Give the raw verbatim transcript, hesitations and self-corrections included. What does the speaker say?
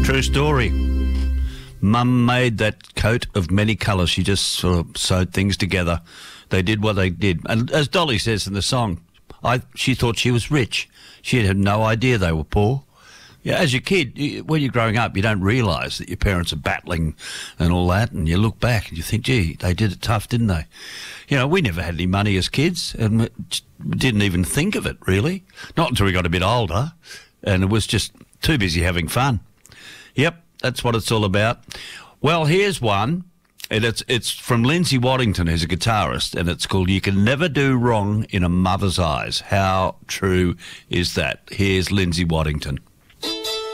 True story. Mum made that coat of many colours. She just sort of sewed things together. They did what they did. And as Dolly says in the song, I, she thought she was rich. She had no idea they were poor. Yeah, as a kid, you, when you're growing up, you don't realise that your parents are battling and all that, and you look back and you think, gee, they did it tough, didn't they? You know, we never had any money as kids, and we didn't even think of it, really. Not until we got a bit older, and it was just too busy having fun. Yep, that's what it's all about. Well, here's one, and it's, it's from Lindsay Waddington, who's a guitarist, and it's called You Can Never Do Wrong in a Mother's Eyes. How true is that? Here's Lindsay Waddington.